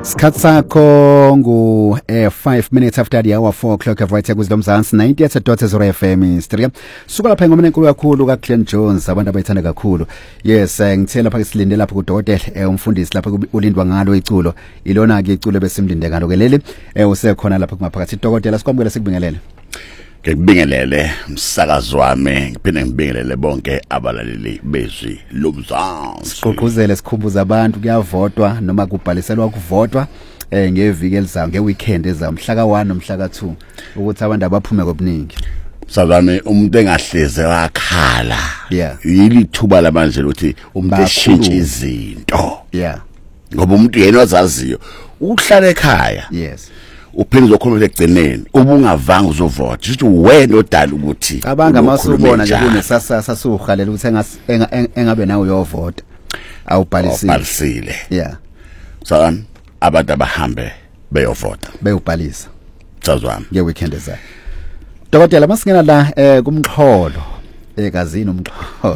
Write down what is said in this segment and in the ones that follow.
Sikhathi sakho ngu 5 minutes after the hour 4 o'clock right here kuzilo Mzansi 90.0 FM Studio. Suka lapha ngomene enkulu kakhulu ka Glenn Jones abantu abayithanda kakhulu. Yes, ngithela lapha isilinde lapha kuDokotela umfundisi lapha ulindwa ngalo iculo. Ilona ke iculo besimlinde ngalo ke leli usekhona lapha kumaphakathi Dokotela sikwamukela sikubingelele. Ngikubingelele umsakazo wami ngiphinde ngibingelele bonke abalaleli bezwi loMzansi. Siqoquzele sikhumbuza abantu kuyavotwa noma kubhaliselwa ukuvotwa ngeviki elizayo ngeweekend ezayo mhla ka1 nomhla ka2 ukuthi abantu abaphume kobuningi. Sazame umuntu engahleze wakhala. Yeah. Yilithuba lamanje ukuthi umuntu eshintshe izinto. Yeah. Ngoba umuntu yena ozaziyo uhlala ekhaya. Yes. Uphinde uzokhuluma ekugcineni ubungavanga uzovota ukuthi wena odala ukuthi abanga masubona nje kunesasa sasuhalela ukuthi engabe nawe uyovota awubhalisile. Yeah. So abantu abahambe beyovota beyobhalisa sazwami ngeweekend ezayo. Dokotela masingena la kumxholo ekazini umxholo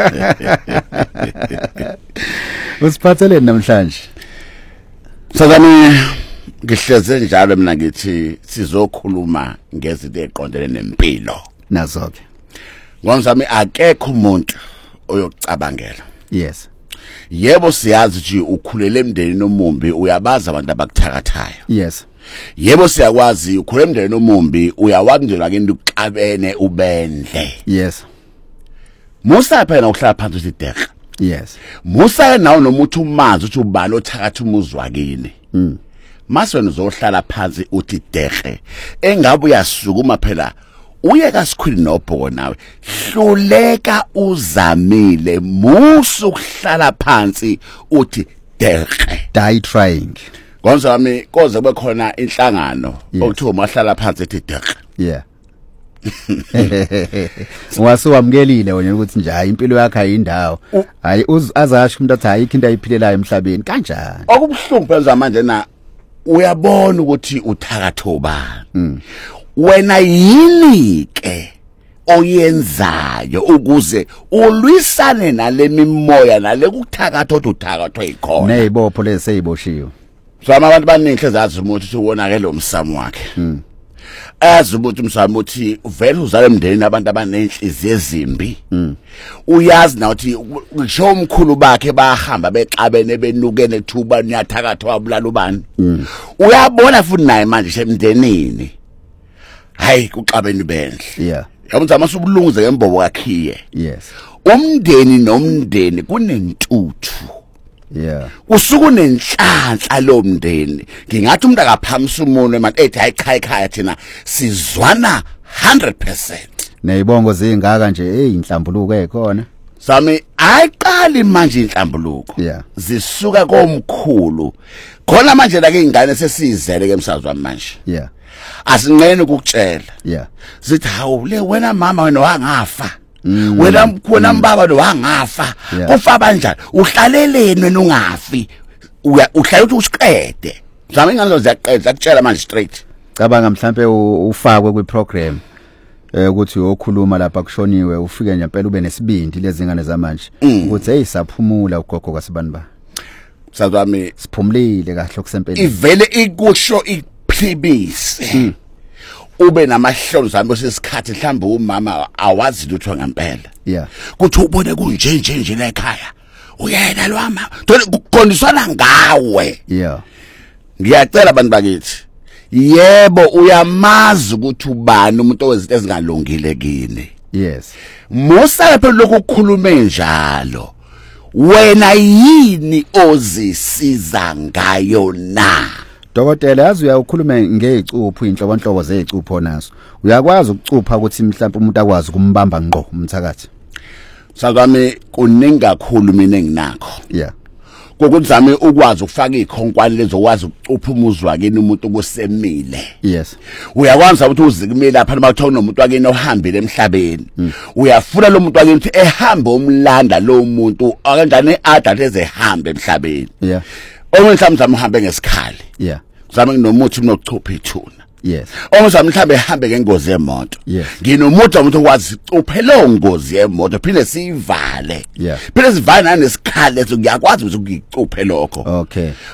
usiphatheleni namhlanje sazami ngihleze njalo mina ngithi sizokhuluma ngezinto eziqondene nempilo nazo ke ngomzami akekho umuntu oyokucabangela. Yes. Yebo siyazi nje ukhulele emndenini omumbi uyabaza abantu abakuthakathayo. Yes. Yebo siyakwazi ukhulele emndenini omumbi uyawazi nje lakini ukuxabene ubendle. Yes. Musa phela uhlala phansi usideka. Yes. Musa nawo nomuntu umanzi ukuthi ubani othakatha umuzi wakini. Mase wena uzohlala phansi uthi dehe engabe uyasukuma phela uye kaSikhwili noBhoko nawe hluleka uzamile musu kuhlala phansi uthi dehe die trying konza wami koze kube khona inhlangano okuthiwa mahlala phansi ethi dehe. Yeah. Wasuwamkelile wena ukuthi nje hayi impilo yakhe ayindawo hayi azasho umuntu athi hayi ikinto ayiphilelayo emhlabeni kanjani okubhlungu phela manje na uyabona ukuthi uthakathoba wena yini ke oyenzayo ukuze ulwisane nale mimoya nale kuthakatha uthakathwa ikhona nezibopho leseyiboshiwe so abantu baningi ezazi umuntu uwonake lo msamo wakhe azubuthi umsamo uthi vele uzale emndenini abantu abanenhliziyo ezimbi uyazi na uthi ngisho umkhulu bakhe bahamba bexabene benukene thuba nyathakatha wabulala ubani uyabona futhi naye manje emndenini hayi kuxabene bendle. Yeah. Yabona masubulunguze ngembobo kakhiye. Yes. Umndeni nomndeni kunentuthu. Yeah. Usuku nenhlanhla lo mndeni ngingathi umuntu akaphamisa umuntu manje ethi hayi ekhaya thina sizwana 100%. Nezibongo zingaka nje inhlambuluko ekhona sami ayiqali manje inhlambuluko. Yeah. Zisuka komkhulu khona manje la ke ingane sesizele ke emsazweni manje. Yeah. Asinqene ukukutshela. Yeah. Sithi hawu le wena mama wena wangafa wena mbaba lo wangafa kufa kanjani uhlaleleni wena ungafi uhlala uthi usiqede zama ingane ziyaqeda akutshela manje straight cabanga mhlambe ufakwe kwiprogram ukuthi uyokhuluma lapha kushoniwe ufike nje impela ube nesibindi lezi ngane zamanje ukuthi hey saphumula ugogo kwasibani ba sazami siphumulile kahle okusempela ivele ikusho iphibisi ube namahlolo zami osesikhathi mhlawumbe umama awazi lutho ngempela. Yeah. Kuthi ubone kunje la ekhaya uyena lo mama kuqondiswana ngawe. Yeah. Ngiyacela abantu bakithi yebo uyamazi ukuthi ubani umuntu owezinto ezingalungile kini. Yes. Musa phela lokhu ukukhulume njalo wena yini ozisiza ngayo na Dokotela yazi uyakhuluma ngecuphu inhlobonhlobo zecupho naso uyakwazi ukucupha ukuthi mhlawumbe umuntu akwazi ukumbamba ngqo umthakathi sazame kuningi kakhulu mina enginakho. Yeah. Kokuzame ukwazi ukufaka ikhonkwane lezokwazi ukucupha umuzi wakini umuntu kusemile. Yes. Uyakwazi ukuthi uzikimile lapha noma kuthiwa unomuntu wakini ohambile emhlabeni uyafuna lo muntu wakini ukuthi ehambe umlanda lo muntu akanjani adala ezehambe emhlabeni. Yeah. Omhlawumbe zama uhambe ngesikhali. Yeah. Zama nginomuthi unokuchupha ithuna. Yes. Omhlawumbe mhlambe ehambe ngengozi yemoto. Yes. Nginomuthi umuntu okwazi uphela ngozi yemoto phinde sivale. Yeah. Phinde sivale nesikhali leso ngiyakwazi ukuthi ngicuphe lokho. Okay.